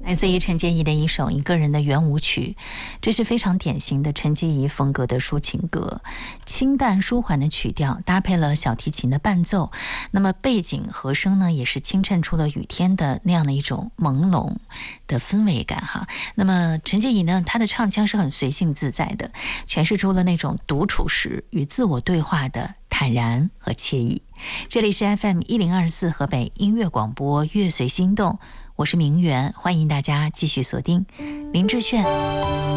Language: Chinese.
来自于陈洁仪的一首一个人的圆舞曲，这是非常典型的陈洁仪风格的抒情歌，清淡舒缓的曲调搭配了小提琴的伴奏，那么背景和声呢也是映衬出了雨天的那样的一种朦胧的氛围感哈。那么陈洁仪呢，她的唱腔是很随性自在的，诠释出了那种独处时与自我对话的坦然和惬意。这里是 FM1024 河北音乐广播乐随心动，我是明媛，欢迎大家继续锁定林志炫。